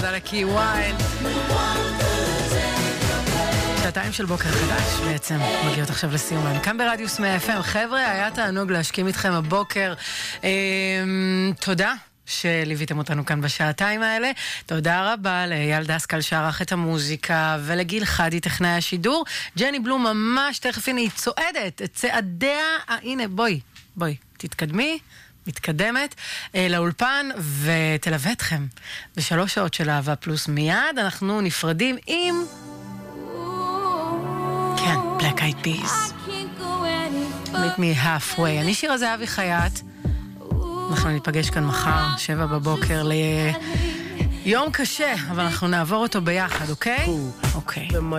תודה לקי ויילד. שעתיים של בוקר חדש בעצם מגיעות עכשיו לסיומן. כאן ברדיוס 100 FM. חבר'ה, היה תענוג להשכים איתכם הבוקר. תודה שליוויתם אותנו כאן בשעתיים האלה. תודה רבה לאייל דסקל שערך את המוזיקה, ולגיל חדי טכנאי השידור. ג'ני בלום ממש תכף, הנה היא צועדת את צעדיה, הנה בואי תתקדמי, מתקדמת לאולפן ותלווה אתכם בשלוש שעות של אהבה פלוס. מיד אנחנו נפרדים עם Black Eyed Peas. Meet me halfway. אני שירה זהבי חייט. אנחנו ניפגש כאן מחר, 7 בבוקר, ליום קשה, אבל אנחנו נעבור אותו ביחד, אוקיי? אוקיי.